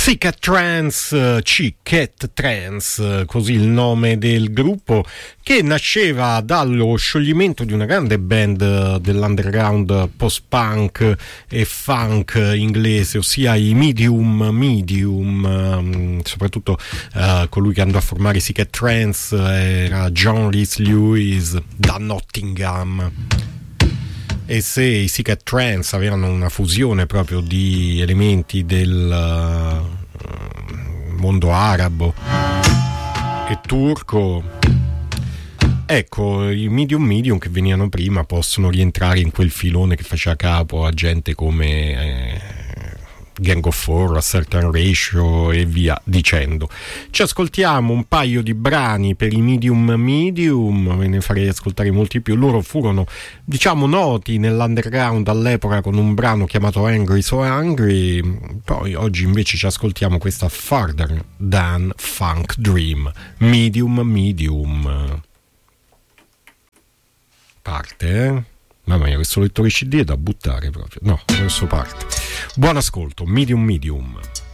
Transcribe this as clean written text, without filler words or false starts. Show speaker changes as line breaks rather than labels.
Cat Trance, Cat Trance, così il nome del gruppo, che nasceva dallo scioglimento di una grande band dell'underground post-punk e funk inglese, ossia i Medium, soprattutto colui che andò a formare i Cat Trance era John Rhys Lewis da Nottingham. E se i Cat Trance avevano una fusione proprio di elementi del mondo arabo e turco, ecco, i medium che venivano prima possono rientrare in quel filone che faceva capo a gente come Gang of Four, a Certain Ratio e via dicendo. Ci ascoltiamo un paio di brani per i medium, ve ne farei ascoltare molti più. Loro furono, diciamo, noti nell'underground all'epoca con un brano chiamato Angry So Angry. Poi oggi invece ci ascoltiamo questa Farther Than Funk Dream. Medium parte, mamma mia, questo lettore CD è da buttare proprio. No, adesso parte. Buon ascolto, Medium.